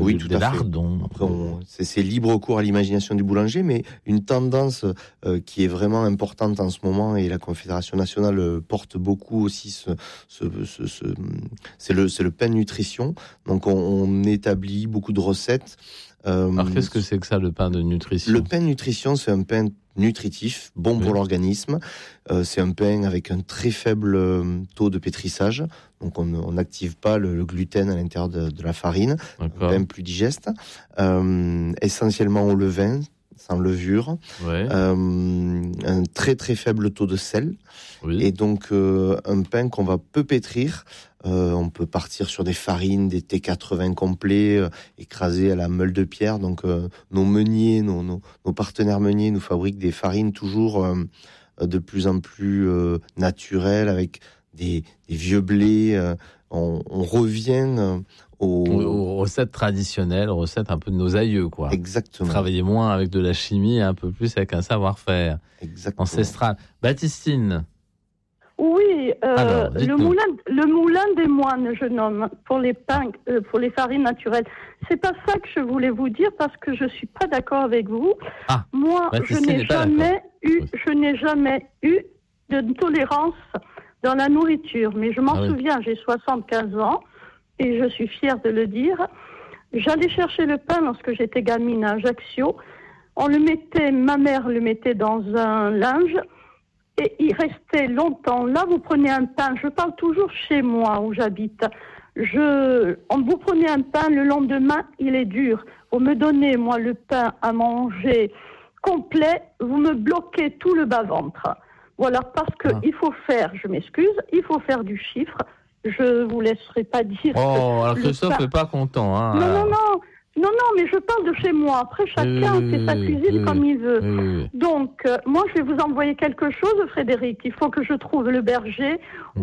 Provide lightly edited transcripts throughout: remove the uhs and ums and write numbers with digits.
Oui, tout des à fait. lardons. Après, c'est libre cours à l'imagination du boulanger, mais une tendance qui est vraiment importante en ce moment, et la Confédération nationale porte beaucoup aussi c'est le pain nutrition. Donc on établit beaucoup de recettes. Alors qu'est-ce que c'est que ça, le pain de nutrition ? Le pain nutrition, c'est un pain nutritif, bon pour l'organisme. C'est un pain avec un très faible taux de pétrissage. Donc on n'active pas le gluten à l'intérieur de la farine. D'accord. Un pain plus digeste. Essentiellement au levain, sans levure. Ouais. Un très très faible taux de sel. Oui. Et donc un pain qu'on va peu pétrir. On peut partir sur des farines, des T80 complets, écrasés à la meule de pierre. Donc nos meuniers, nos partenaires meuniers nous fabriquent des farines toujours de plus en plus naturelles, avec des vieux blés. On revient aux recettes traditionnelles, aux recettes un peu de nos aïeux, quoi. Exactement. Travailler moins avec de la chimie, un peu plus avec un savoir-faire ancestral. Baptistine. Oui, alors, le moulin des moines, je nomme, pour les pains, pour les farines naturelles. C'est pas ça que je voulais vous dire, parce que je suis pas d'accord avec vous. Moi, je n'ai jamais eu de tolérance dans la nourriture. Mais je m'en souviens, j'ai 75 ans et je suis fière de le dire. J'allais chercher le pain lorsque j'étais gamine à Ajaccio. Ma mère le mettait dans un linge. Et il restait longtemps. Là, vous prenez un pain. Je parle toujours chez moi, où j'habite. Vous prenez un pain, le lendemain, il est dur. Vous me donnez, moi, le pain à manger complet. Vous me bloquez tout le bas-ventre. Voilà, parce que il faut faire, je m'excuse, il faut faire du chiffre. Je vous laisserai pas dire. Alors Christophe n'est pas content. Hein, Non, mais je parle de chez moi. Après, chacun fait sa cuisine comme il veut. Donc, moi, je vais vous envoyer quelque chose, Frédéric. Il faut que je trouve le berger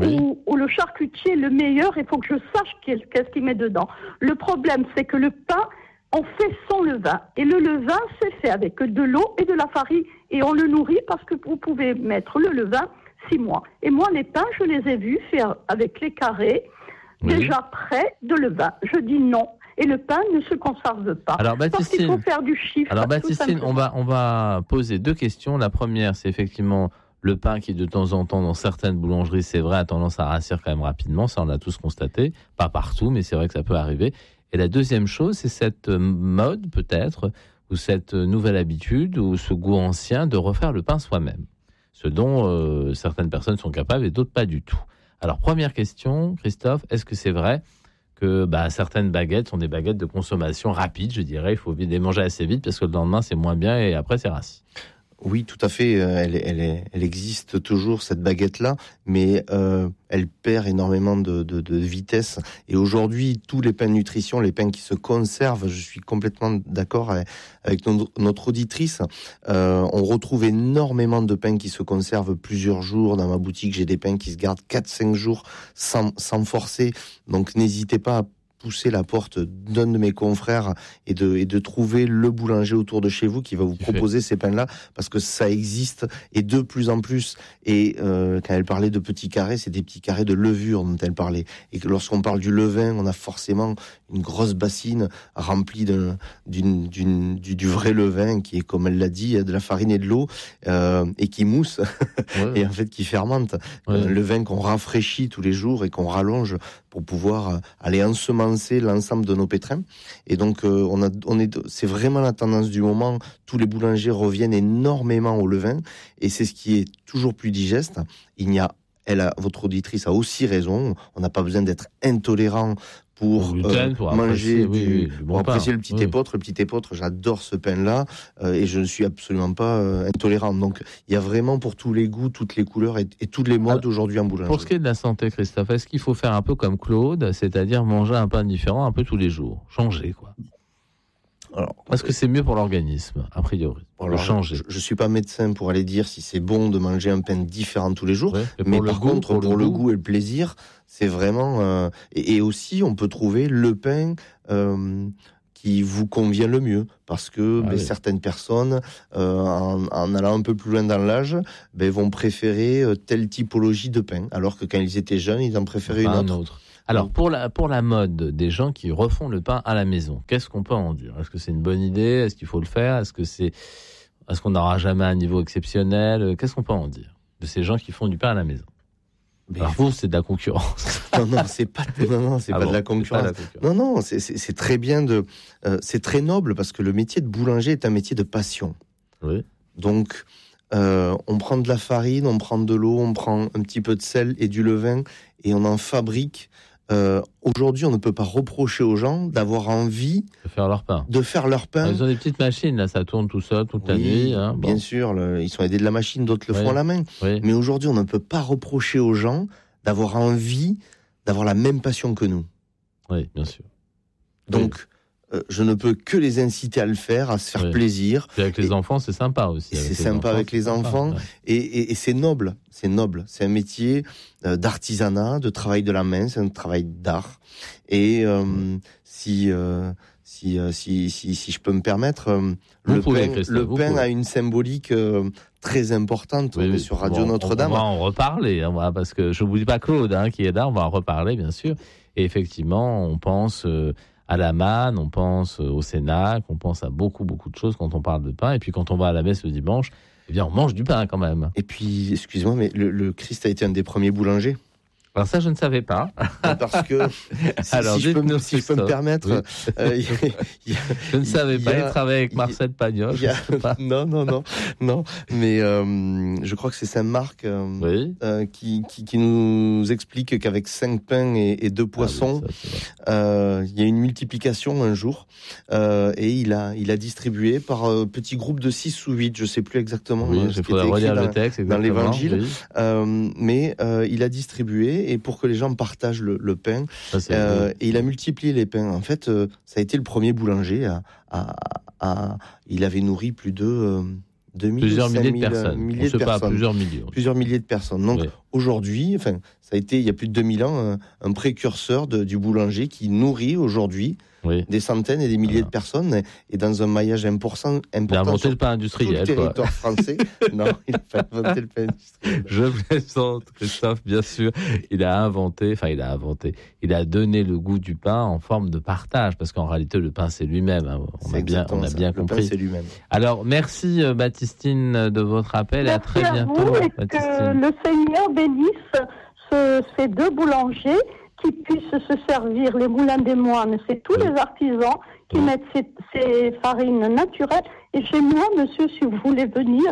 ou le charcutier le meilleur. Il faut que je sache qu'est-ce qu'il met dedans. Le problème, c'est que le pain, on fait sans levain. Et le levain, c'est fait avec de l'eau et de la farine. Et on le nourrit parce que vous pouvez mettre le levain 6 mois. Et moi, les pains, je les ai vus faire avec les carrés, déjà prêts de levain. Je dis non. Et le pain ne se conserve pas. Alors Baptistine, parce qu'il faut faire du chiffre. Alors Baptistine, on va poser 2 questions. La première, c'est effectivement le pain qui, de temps en temps, dans certaines boulangeries, c'est vrai, a tendance à rassir quand même rapidement. Ça, on l'a tous constaté. Pas partout, mais c'est vrai que ça peut arriver. Et la deuxième chose, c'est cette mode, peut-être, ou cette nouvelle habitude, ou ce goût ancien de refaire le pain soi-même. Ce dont certaines personnes sont capables et d'autres pas du tout. Alors, première question, Christophe, est-ce que c'est vrai que certaines baguettes sont des baguettes de consommation rapide, je dirais, il faut les manger assez vite parce que le lendemain c'est moins bien et après c'est rassis. Oui, tout à fait, elle existe toujours, cette baguette-là, mais elle perd énormément de vitesse. Et aujourd'hui, tous les pains de nutrition, les pains qui se conservent, je suis complètement d'accord avec notre auditrice, on retrouve énormément de pains qui se conservent plusieurs jours. Dans ma boutique, j'ai des pains qui se gardent 4-5 jours sans forcer. Donc n'hésitez pas à pousser la porte d'un de mes confrères et de trouver le boulanger autour de chez vous qui va vous proposer ces pains-là, parce que ça existe et de plus en plus. Et quand elle parlait de petits carrés, c'est des petits carrés de levure dont elle parlait. Et que lorsqu'on parle du levain, on a forcément une grosse bassine remplie du vrai levain qui est, comme elle l'a dit, de la farine et de l'eau et qui mousse et en fait qui fermente. Un levain qu'on rafraîchit tous les jours et qu'on rallonge pour pouvoir aller ensemencer l'ensemble de nos pétrins. Et donc, c'est vraiment la tendance du moment. Tous les boulangers reviennent énormément au levain, et c'est ce qui est toujours plus digeste. Votre auditrice a aussi raison. On n'a pas besoin d'être intolérant pour manger pour apprécier le petit épeautre. Le petit épeautre, j'adore ce pain-là et je ne suis absolument pas intolérant. Donc, il y a vraiment pour tous les goûts, toutes les couleurs et toutes les modes aujourd'hui en boulangerie. Pour ce qui est de la santé, Christophe, est-ce qu'il faut faire un peu comme Claude, c'est-à-dire manger un pain différent un peu tous les jours, changer quoi? Alors, est-ce que c'est mieux pour l'organisme, a priori, changer? Je suis pas médecin pour aller dire si c'est bon de manger un pain différent tous les jours, mais par contre, pour le goût et le plaisir, c'est vraiment... et aussi, on peut trouver le pain qui vous convient le mieux, parce que certaines personnes, en allant un peu plus loin dans l'âge, vont préférer telle typologie de pain, alors que quand ils étaient jeunes, ils en préféraient une autre. Alors, pour la mode des gens qui refont le pain à la maison, qu'est-ce qu'on peut en dire ? Est-ce que c'est une bonne idée ? Est-ce qu'il faut le faire ? Est-ce qu'on n'aura jamais un niveau exceptionnel ? Qu'est-ce qu'on peut en dire de ces gens qui font du pain à la maison ? Alors vous, c'est de la concurrence. Non, c'est pas de la concurrence. Non, c'est très bien c'est très noble parce que le métier de boulanger est un métier de passion. Oui. Donc, on prend de la farine, on prend de l'eau, on prend un petit peu de sel et du levain et on en fabrique. Aujourd'hui, on ne peut pas reprocher aux gens d'avoir envie de faire leur pain. Ils ont des petites machines, là, ça tourne tout seul toute la nuit. Bien sûr, ils sont aidés de la machine, d'autres le font à la main. Oui. Mais aujourd'hui, on ne peut pas reprocher aux gens d'avoir envie d'avoir la même passion que nous. Oui, bien sûr. Donc, je ne peux que les inciter à le faire, à se faire plaisir. Et avec les enfants, c'est sympa aussi. C'est sympa avec les enfants. Et c'est noble. C'est noble. C'est un métier d'artisanat, de travail de la main. C'est un travail d'art. Et si je peux me permettre, le pain a une symbolique très importante sur Radio Notre-Dame. On va en reparler, parce que je ne vous dis pas Claude qui est là, on va en reparler bien sûr. Et effectivement, on pense à la manne, on pense au Cénacle, on pense à beaucoup de choses quand on parle de pain. Et puis quand on va à la messe le dimanche, eh bien on mange du pain quand même. Et puis, excuse-moi, mais le Christ a été un des premiers boulangers. Alors ça, je ne savais pas. Parce que, si je peux me permettre... Oui. Je ne savais pas, il travaille avec Marcel Pagnol. Non. Mais je crois que c'est Saint Marc qui nous explique qu'avec 5 pains et 2 poissons, il y a une multiplication un jour. Et il a distribué par petits groupes de 6 ou 8, je ne sais plus exactement. Oui, il faudrait relire le texte dans l'Évangile. Mais il a distribué et pour que les gens partagent le pain. Et il a multiplié les pains. En fait, ça a été le premier boulanger il avait nourri plus de 2000, plusieurs milliers de personnes. Plusieurs milliers de personnes. Donc aujourd'hui, ça a été il y a plus de 2000 ans un précurseur du boulanger qui nourrit aujourd'hui des centaines et des milliers de personnes et dans un maillage important. Il a inventé le pain industriel. Tout le territoire français. Non, il n'a pas inventé le pain industriel. Je plaisante, Christophe, bien sûr. Il a donné le goût du pain en forme de partage, parce qu'en réalité, le pain, c'est lui-même. On a bien compris. Le pain, c'est lui-même. Alors, merci Baptistine de votre appel et à très bientôt. Que le Seigneur bénisse ces 2 boulangers qui puissent se servir, les moulins des moines, c'est tous les artisans qui mettent ces farines naturelles. Et chez moi, monsieur, si vous voulez venir,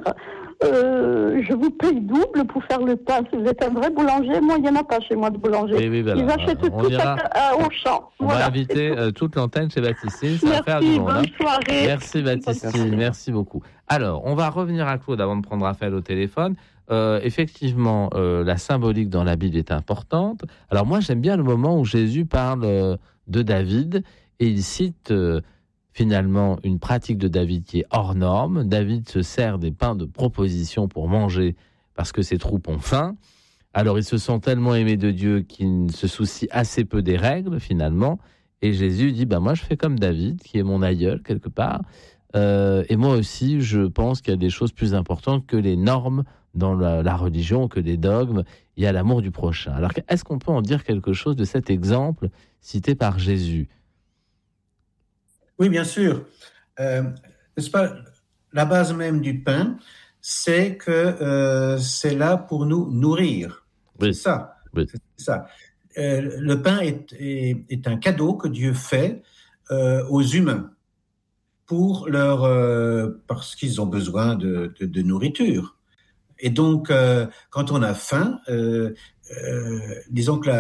je vous paye double pour faire le pain. Si vous êtes un vrai boulanger, moi, il n'y en a pas chez moi de boulanger. Ils achètent tout au champ. On va inviter toute l'antenne chez Baptistine. Ça va faire du monde. Bonne soirée. Merci Baptistine, merci beaucoup. Alors, on va revenir à Claude avant de prendre Raphaël au téléphone. Effectivement, la symbolique dans la Bible est importante. Alors moi, j'aime bien le moment où Jésus parle de David et il cite finalement une pratique de David qui est hors norme. David se sert des pains de proposition pour manger parce que ses troupes ont faim. Alors il se sent tellement aimé de Dieu qu'il se soucie assez peu des règles finalement. Et Jésus dit, moi je fais comme David, qui est mon aïeul quelque part. Et moi aussi, je pense qu'il y a des choses plus importantes que les normes dans la religion, que les dogmes. Il y a l'amour du prochain. Alors, est-ce qu'on peut en dire quelque chose de cet exemple cité par Jésus ? Oui, bien sûr. N'est-ce pas, la base même du pain, c'est que c'est là pour nous nourrir. Oui. C'est ça. Oui. C'est ça. Le pain est un cadeau que Dieu fait aux humains parce qu'ils ont besoin de nourriture. Et donc, quand on a faim, disons que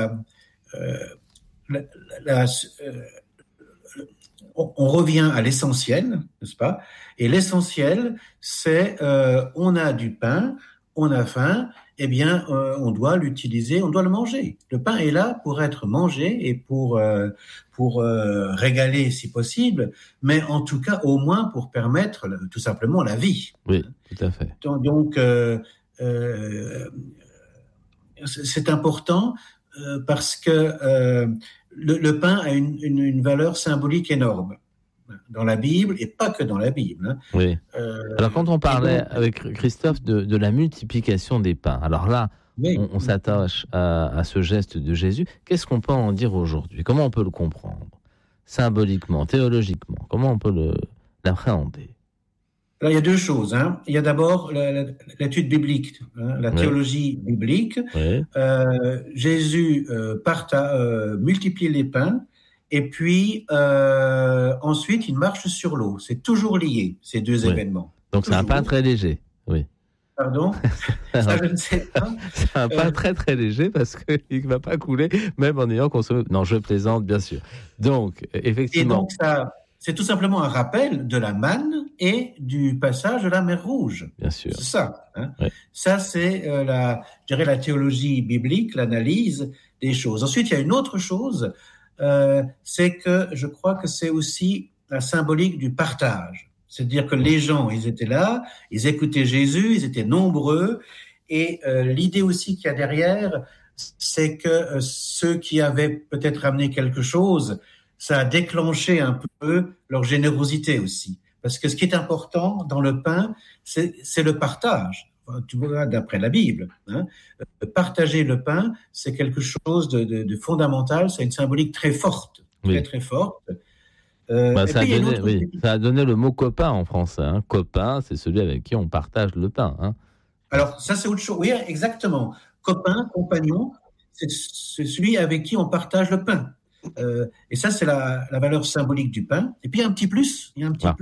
on revient à l'essentiel, n'est-ce pas ? Et l'essentiel, c'est on a du pain, on a faim, eh bien, on doit l'utiliser, on doit le manger. Le pain est là pour être mangé et pour régaler si possible, mais en tout cas, au moins pour permettre tout simplement la vie. Oui, tout à fait. Donc, c'est important parce que le pain a une valeur symbolique énorme. dans la Bible, et pas que dans la Bible. Hein. Oui. Alors, quand on parlait avec Christophe de la multiplication des pains, alors là, oui. on s'attache à ce geste de Jésus. Qu'est-ce qu'on peut en dire aujourd'hui ? Comment on peut le comprendre ? Symboliquement, théologiquement, comment on peut l'appréhender ? Alors, il y a deux choses. Hein. Il y a d'abord l'étude biblique, la théologie biblique. Oui. Jésus multiplie les pains et puis ensuite il marche sur l'eau. C'est toujours lié, ces deux événements. Donc c'est un pain très léger. Oui. Pardon ? Ça, je ne sais pas. C'est un pain très très léger parce qu'il ne va pas couler même en ayant consommé. Non, je plaisante, bien sûr. Donc, effectivement. Et donc, c'est tout simplement un rappel de la manne et du passage de la mer Rouge. Bien sûr. C'est ça. Hein. Oui. Ça, c'est la théologie biblique, l'analyse des choses. Ensuite, il y a une autre chose, c'est que je crois que c'est aussi la symbolique du partage. C'est-à-dire que les gens, ils étaient là, ils écoutaient Jésus, ils étaient nombreux. Et l'idée aussi qu'il y a derrière, c'est que ceux qui avaient peut-être amené quelque chose, ça a déclenché un peu leur générosité aussi. Parce que ce qui est important dans le pain, c'est le partage. Tu vois, d'après la Bible. Hein. Partager le pain, c'est quelque chose de fondamental, c'est une symbolique très forte, très forte. Ça a donné le mot copain en français. Hein. Copain, c'est celui avec qui on partage le pain. Hein. Alors, ça, c'est autre chose. Oui, exactement. Copain, compagnon, c'est celui avec qui on partage le pain. Et ça, c'est la valeur symbolique du pain. Et puis, il y a un petit plus.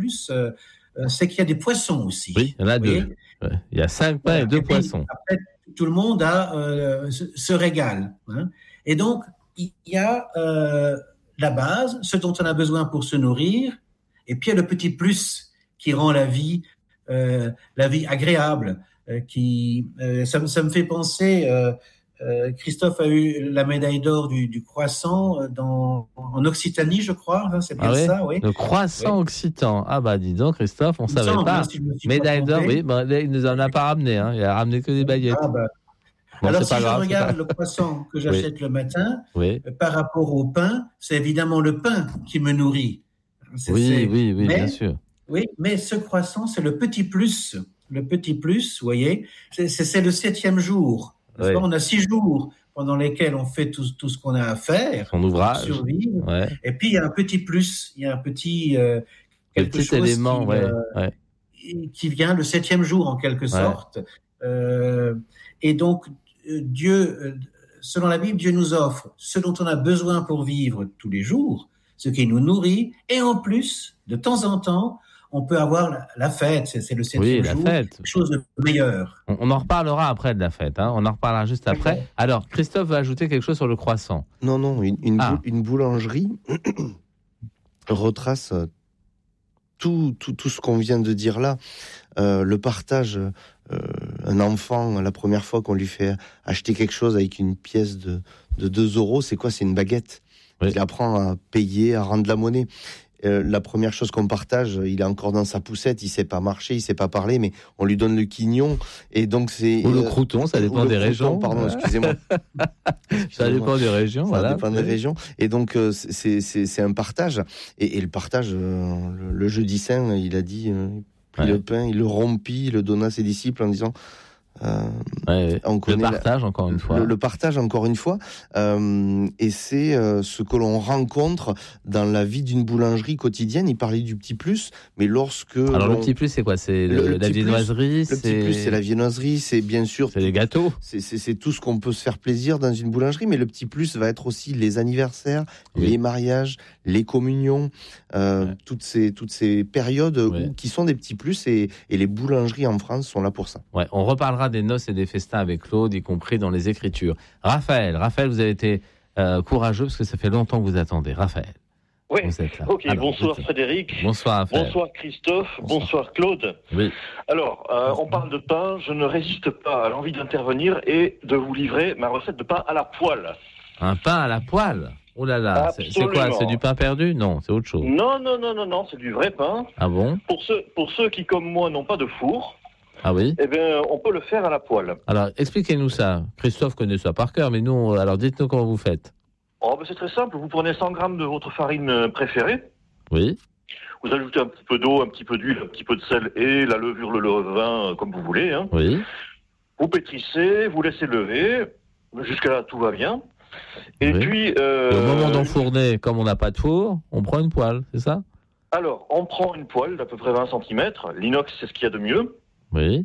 C'est qu'il y a des poissons aussi. Oui, il y en a deux. Il y a 5 pains et 2 poissons. Après, tout le monde se régale. Hein. Et donc, il y a la base, ce dont on a besoin pour se nourrir, et puis il y a le petit plus qui rend la vie agréable. Ça me fait penser, Christophe a eu la médaille d'or du croissant en Occitanie, je crois, hein, c'est bien ça, oui. Le croissant occitan. Ah bah dis donc, Christophe, on ne savait pas. Médaille d'or, oui, il ne nous en a pas ramené, hein. Il a ramené que des baguettes. Ah bah. Bon, alors, si je regarde le croissant que j'achète le matin, par rapport au pain, c'est évidemment le pain qui me nourrit. Oui, bien sûr. Oui, mais ce croissant, c'est le petit plus. Le petit plus, vous voyez, c'est le 7e jour. On a 6 jours pendant lesquels on fait tout ce qu'on a à faire. Son ouvrage. Pour survivre. Ouais. Et puis, il y a un petit plus. Il y a un petit... quelque chose élément, qui vient le 7e jour, en quelque sorte. Et donc, Dieu, selon la Bible, Dieu nous offre ce dont on a besoin pour vivre tous les jours, ce qui nous nourrit, et en plus, de temps en temps, on peut avoir la fête, c'est le 7e jour, quelque chose de meilleur. On en reparlera après de la fête, hein. On en reparlera juste après. Okay. Alors, Christophe va ajouter quelque chose sur le croissant. Non, une boulangerie retrace tout ce qu'on vient de dire là. Le partage, un enfant, la première fois qu'on lui fait acheter quelque chose avec une pièce de 2 €, c'est quoi ? C'est une baguette. Il apprend à payer, à rendre la monnaie. La première chose qu'on partage, il est encore dans sa poussette, il sait pas marcher, il sait pas parler, mais on lui donne le quignon, et donc c'est... Ou le crouton, ça dépend des régions. Pardon, excusez-moi. Ça dépend des régions, voilà. Ça dépend des régions. Et donc, c'est un partage. Et le partage, le jeudi saint, il a dit, le pain, il le rompit, il le donna à ses disciples en disant... le partage, encore une fois. Le partage, encore une fois. Et c'est ce que l'on rencontre dans la vie d'une boulangerie quotidienne. Il parlait du petit plus, mais lorsque... Alors, le petit plus, c'est quoi ? C'est la viennoiserie ? Le petit plus, c'est la viennoiserie, c'est bien sûr... C'est les gâteaux. C'est tout ce qu'on peut se faire plaisir dans une boulangerie, mais le petit plus va être aussi les anniversaires, les mariages, les communions, toutes ces périodes qui sont des petits plus, et les boulangeries en France sont là pour ça. Ouais, on reparlera des noces et des festins avec Claude, y compris dans les Écritures. Raphaël, vous avez été courageux parce que ça fait longtemps que vous attendez. Raphaël. Oui, ok. Alors, bonsoir Frédéric. Bonsoir Raphaël. Bonsoir Christophe. Bonsoir Claude. Oui. Alors, on parle de pain. Je ne résiste pas à l'envie d'intervenir et de vous livrer ma recette de pain à la poêle. Un pain à la poêle ? Oh là là, c'est quoi ? C'est du pain perdu ? Non, c'est autre chose. Non, c'est du vrai pain. Ah bon ? Pour ceux qui, comme moi, n'ont pas de four, ah oui ? Eh bien, on peut le faire à la poêle. Alors, expliquez-nous ça. Christophe connaît ça par cœur, mais nous, alors dites-nous comment vous faites. Oh, ben c'est très simple. Vous prenez 100 grammes de votre farine préférée. Oui. Vous ajoutez un petit peu d'eau, un petit peu d'huile, un petit peu de sel et la levure, le levain, comme vous voulez. Hein. Oui. Vous pétrissez, vous laissez lever. Jusqu'à là, tout va bien. Et puis... Et au moment d'enfourner, comme on n'a pas de four, on prend une poêle, c'est ça ? Alors, on prend une poêle d'à peu près 20 cm. L'inox, c'est ce qu'il y a de mieux. Oui.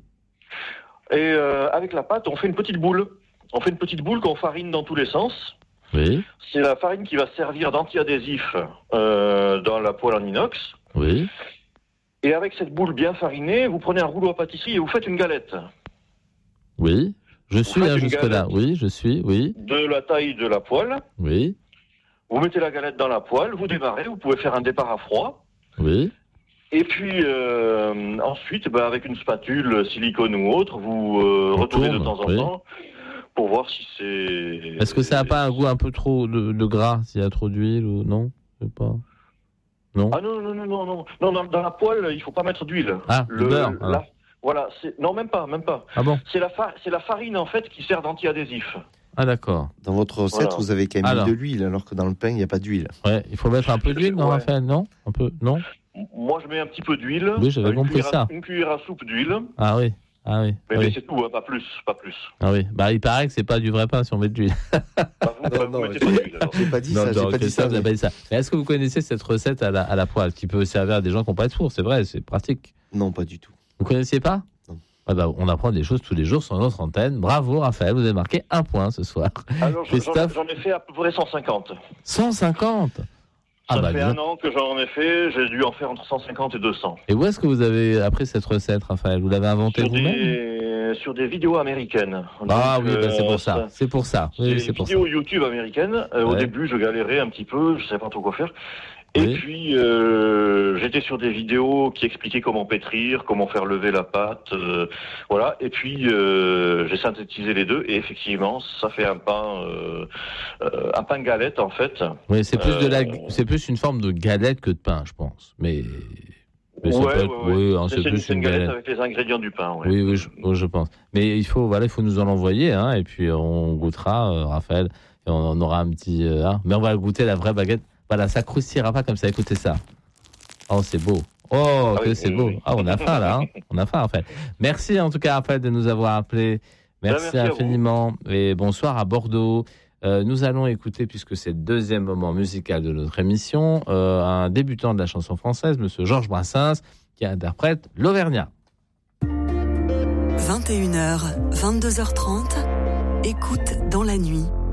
Et avec la pâte, on fait une petite boule. On fait une petite boule qu'on farine dans tous les sens. Oui. C'est la farine qui va servir d'anti-adhésif dans la poêle en inox. Oui. Et avec cette boule bien farinée, vous prenez un rouleau à pâtisserie et vous faites une galette. Oui. Je suis là jusque-là. Oui, je suis, oui. De la taille de la poêle. Oui. Vous mettez la galette dans la poêle, vous démarrez, vous pouvez faire un départ à froid. Oui. Et puis ensuite, avec une spatule silicone ou autre, vous retournez de temps en temps pour voir si c'est... Est-ce que ça n'a pas un goût un peu trop de gras, s'il y a trop d'huile ou non ? Je sais pas. Non. Ah non. Non, dans la poêle, il ne faut pas mettre d'huile. Ah, le beurre. Voilà, non, même pas. Ah bon ? C'est la farine, en fait, qui sert d'anti-adhésif. Ah d'accord. Dans votre recette, vous avez quand même mis de l'huile, alors que dans le pain, il n'y a pas d'huile. Ouais, il faut mettre un peu d'huile, non, Raphaël ? Non ? Un peu ? Non ? Moi, je mets un petit peu d'huile. Oui, j'avais compris ça. Une cuillère à soupe d'huile. Ah oui. Mais c'est tout, hein, pas plus. Ah oui, il paraît que c'est pas du vrai pain si on met de l'huile. Vous mettez pas d'huile. Alors. J'ai pas dit ça. Vous avez pas dit ça. Mais est-ce que vous connaissez cette recette à la poêle qui peut servir à des gens qui n'ont pas de four ? C'est vrai, c'est pratique. Non, pas du tout. Vous connaissiez pas ? Non. On apprend des choses tous les jours sur notre antenne. Bravo Raphaël, vous avez marqué 1 point ce soir. Alors j'en ai fait à peu près 150. 150 ? Ça fait 1 an que j'en ai fait, j'ai dû en faire entre 150 et 200. Et où est-ce que vous avez appris cette recette, Raphaël ? Vous l'avez inventée vous-même ? Sur des vidéos américaines. Ah oui, c'est pour ça. C'est pour ça. Oui, c'est vidéos YouTube américaines. Au début, je galérais un petit peu, je ne savais pas trop quoi faire. Et puis, j'étais sur des vidéos qui expliquaient comment pétrir, comment faire lever la pâte, voilà. Et puis, j'ai synthétisé les deux, et effectivement, ça fait un pain galette, en fait. Oui, c'est plus c'est plus une forme de galette que de pain, je pense. Mais c'est une galette avec les ingrédients du pain. Ouais. Oui, je pense. Mais il faut nous en envoyer, hein, et puis on goûtera, Raphaël, et on aura un petit... mais on va goûter la vraie baguette. Voilà, ça croustillera pas comme ça. Écoutez ça. Oh, c'est beau. Oh, c'est beau. Ah, on a faim là. On a faim, Raphaël. Merci en tout cas, Raphaël, de nous avoir appelés. Merci infiniment. Et bonsoir à Bordeaux. Nous allons écouter, puisque c'est le deuxième moment musical de notre émission, un débutant de la chanson française, Monsieur Georges Brassens, qui interprète l'Auvergnat. 21h, 22h30, écoute dans la nuit.